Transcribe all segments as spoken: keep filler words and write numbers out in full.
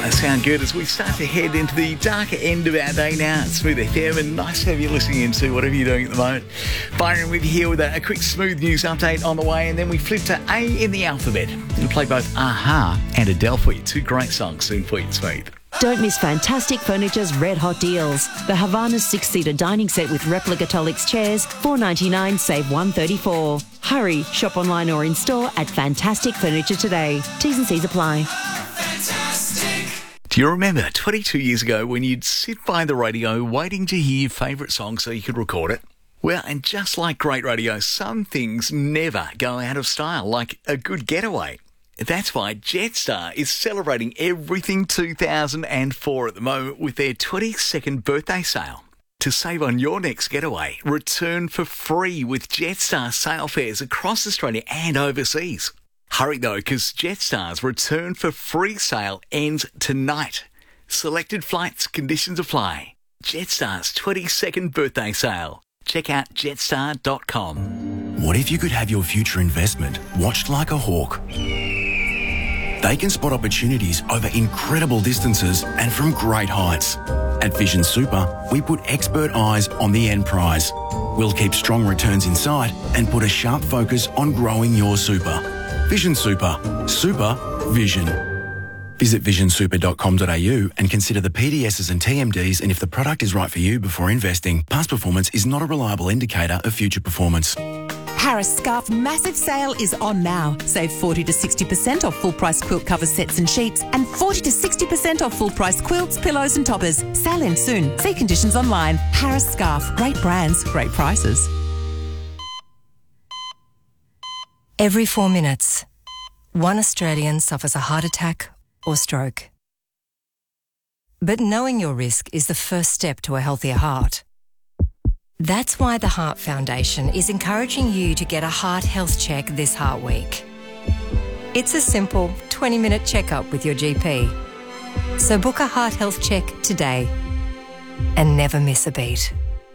They sound good as we start to head into the darker end of our day now. It's Smooth F M, and nice to have you listening into whatever you're doing at the moment. Byron with you here with a, a quick Smooth news update on the way, and then we flip to A in the alphabet. We'll play both A-ha and Adele for you. Two great songs soon for you, Smooth. Don't miss Fantastic Furniture's red hot deals. The Havana six-seater dining set with replica Tolix chairs, four ninety-nine, save one thirty-four. Hurry, shop online or in store at Fantastic Furniture today. T's and C's apply. Do you remember twenty-two years ago when you'd sit by the radio waiting to hear your favourite song so you could record it? Well, and just like great radio, some things never go out of style, like a good getaway. That's why Jetstar is celebrating everything two thousand four at the moment with their twenty-second birthday sale. To save on your next getaway, return for free with Jetstar sale fares across Australia and overseas. Hurry though, because Jetstar's return for free sale ends tonight. Selected flights, conditions apply. Jetstar's twenty-second birthday sale. Check out jetstar dot com. What if you could have your future investment watched like a hawk? They can spot opportunities over incredible distances and from great heights. At Vision Super, we put expert eyes on the end prize. We'll keep strong returns in sight and put a sharp focus on growing your super. Vision Super. Super Vision. Visit vision super dot com dot a u and consider the P D Ss and T M Ds and if the product is right for you before investing. Past performance is not a reliable indicator of future performance. Harris Scarf Massive Sale is on now. Save forty to sixty percent off full-price quilt cover sets and sheets and forty to sixty percent off full-price quilts, pillows and toppers. Sale ends soon. See conditions online. Harris Scarf. Great brands, great prices. Every four minutes, one Australian suffers a heart attack or stroke. But knowing your risk is the first step to a healthier heart. That's why the Heart Foundation is encouraging you to get a heart health check this Heart Week. It's a simple twenty-minute checkup with your G P. So book a heart health check today and never miss a beat.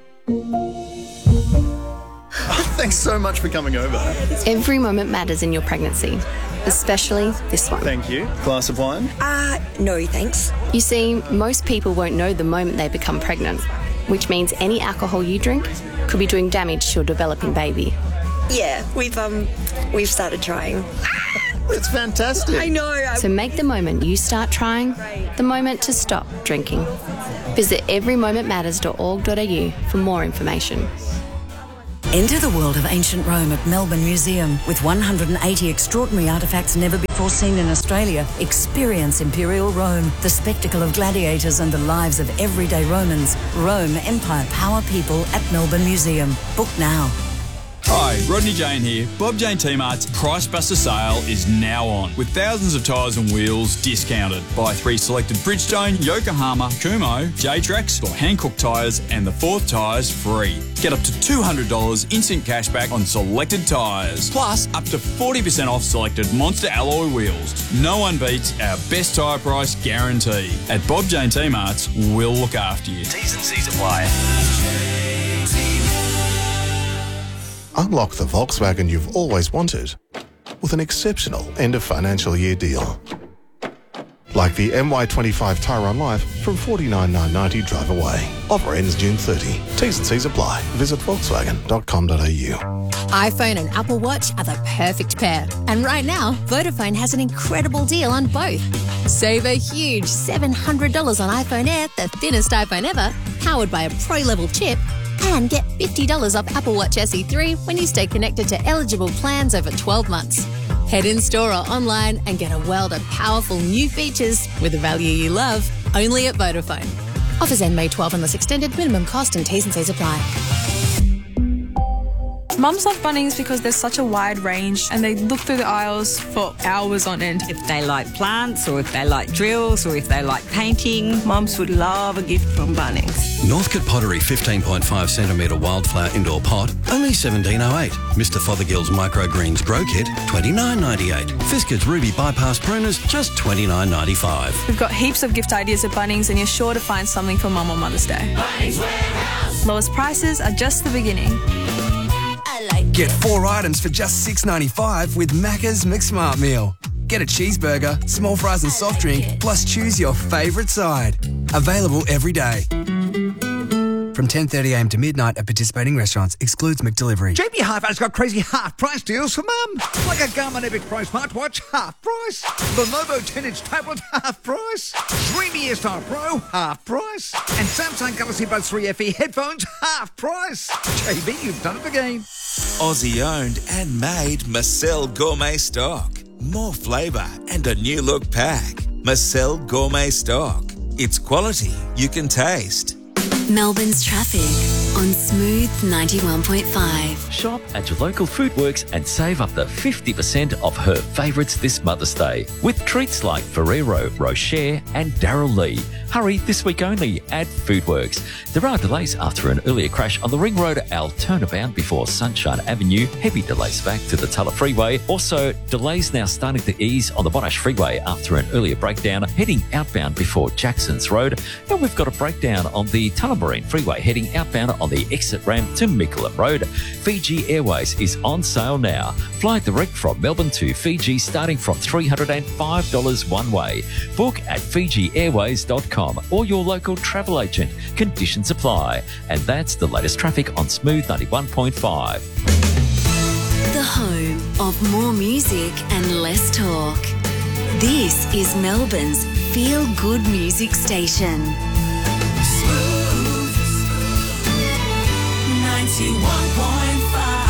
Thanks so much for coming over. Every moment matters in your pregnancy, especially this one. Thank you. Glass of wine? Uh, no thanks. You see, most people won't know the moment they become pregnant, which means any alcohol you drink could be doing damage to your developing baby. Yeah, we've um, we've started trying. It's fantastic. I know. I... So make the moment you start trying the moment to stop drinking. Visit every moment matters dot org dot a u for more information. Enter the world of ancient Rome at Melbourne Museum. With one hundred eighty extraordinary artefacts never before seen in Australia, experience Imperial Rome, the spectacle of gladiators and the lives of everyday Romans. Rome, Empire, Power, People at Melbourne Museum. Book now. Hi, Rodney Jane here. Bob Jane T-Mart's Price Buster sale is now on, with thousands of tyres and wheels discounted. Buy three selected Bridgestone, Yokohama, Kumho, J-Trax or Hankook tyres and the fourth tyres free. Get up to two hundred dollars instant cashback on selected tyres, plus up to forty percent off selected Monster alloy wheels. No one beats our best tyre price guarantee. At Bob Jane T-Mart's, we'll look after you. T's and C's apply. Unlock the Volkswagen you've always wanted with an exceptional end of financial year deal. Like the M Y twenty-five Tyron Life from forty-nine thousand nine hundred ninety drive away. Offer ends June thirtieth. T's and C's apply. Visit volkswagen dot com dot a u. iPhone and Apple Watch are the perfect pair. And right now, Vodafone has an incredible deal on both. Save a huge seven hundred dollars on iPhone Air, the thinnest iPhone ever, powered by a pro-level chip, and get fifty dollars off Apple Watch S E three when you stay connected to eligible plans over twelve months. Head in store or online and get a world of powerful new features with the value you love, only at Vodafone. Offers end May twelfth unless extended. Minimum cost and T's and C's apply. Mums love Bunnings because there's such a wide range and they look through the aisles for hours on end. If they like plants or if they like drills or if they like painting, mums would love a gift from Bunnings. Northcote Pottery fifteen point five centimetre wildflower indoor pot, only seventeen oh eight. Mister Fothergill's Microgreens Grow Kit, twenty-nine ninety-eight. Fiskars Ruby Bypass Pruners, just twenty-nine ninety-five. We've got heaps of gift ideas at Bunnings and you're sure to find something for Mum on Mother's Day. Bunnings Warehouse. Lowest prices are just the beginning. Get four items for just six ninety-five with Macca's McSmart Meal. Get a cheeseburger, small fries and soft drink, plus choose your favourite side. Available every day. From ten thirty a m to midnight at participating restaurants. Excludes McDelivery. J B Hi-Fi's got crazy half-price deals for mum. Like a Garmin Epic Pro smartwatch, half price. Lenovo ten-inch tablet, half price. Dreamy Airstyle Pro, half price. And Samsung Galaxy Buds three F E headphones, half price. J B, you've done it again. Aussie owned and made Marcel Gourmet Stock. More flavour and a new look pack. Marcel Gourmet Stock. It's quality you can taste. Melbourne's traffic on Smooth ninety-one point five. Shop at your local Foodworks and save up to fifty percent off her favourites this Mother's Day with treats like Ferrero, Rocher and Darryl Lee. Hurry this week only at Foodworks. There are delays after an earlier crash on the Ring Road Al turnabout before Sunshine Avenue. Heavy delays back to the Tulla Freeway. Also, delays now starting to ease on the Monash Freeway after an earlier breakdown heading outbound before Jackson's Road. And we've got a breakdown on the Tullamarine Freeway heading outbound on the exit ramp to Mickleham Road. Fiji Airways is on sale now. Fly direct from Melbourne to Fiji starting from three hundred five dollars one way. Book at fiji airways dot com or your local travel agent. Conditions apply. And that's the latest traffic on Smooth ninety-one point five. The home of more music and less talk. This is Melbourne's feel-good music station. Smooth ninety-one point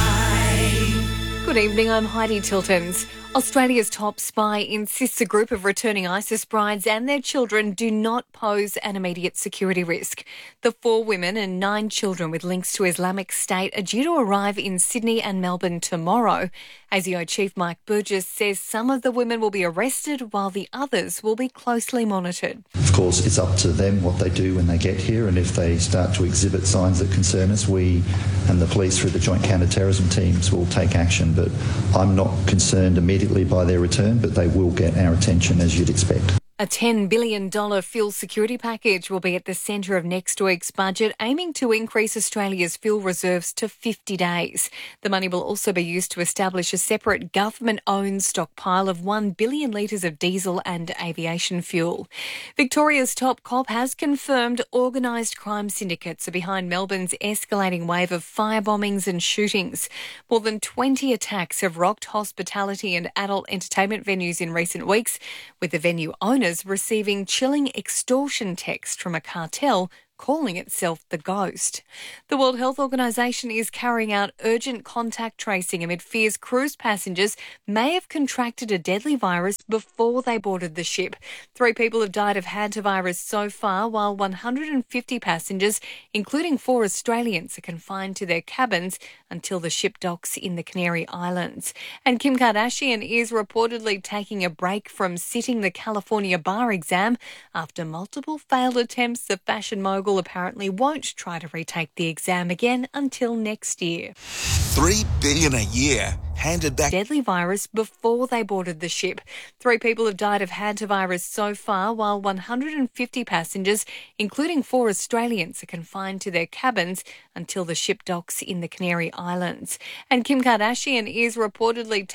five. Good evening, I'm Heidi Tiltons. Australia's top spy insists a group of returning ISIS brides and their children do not pose an immediate security risk. The four women and nine children with links to Islamic State are due to arrive in Sydney and Melbourne tomorrow. A S I O Chief Mike Burgess says some of the women will be arrested while the others will be closely monitored. Of course, it's up to them what they do when they get here, and if they start to exhibit signs that concern us, we and the police through the Joint Counter-Terrorism teams will take action. But I'm not concerned immediately by their return, but they will get our attention, as you'd expect. A ten billion dollars fuel security package will be at the centre of next week's budget, aiming to increase Australia's fuel reserves to fifty days. The money will also be used to establish a separate government-owned stockpile of one billion litres of diesel and aviation fuel. Victoria's top cop has confirmed organised crime syndicates are behind Melbourne's escalating wave of firebombings and shootings. More than twenty attacks have rocked hospitality and adult entertainment venues in recent weeks, with the venue owners receiving chilling extortion text from a cartel calling itself the Ghost. The World Health Organization is carrying out urgent contact tracing amid fears cruise passengers may have contracted a deadly virus before they boarded the ship. Three people have died of hantavirus so far, while one hundred fifty passengers, including four Australians, are confined to their cabins until the ship docks in the Canary Islands. And Kim Kardashian is reportedly taking a break from sitting the California bar exam after multiple failed attempts. The fashion mogul apparently won't try to retake the exam again until next year. Three billion a year handed back. Deadly virus before they boarded the ship. Three people have died of hantavirus so far, while one hundred fifty passengers, including four Australians, are confined to their cabins until the ship docks in the Canary Islands. And Kim Kardashian is reportedly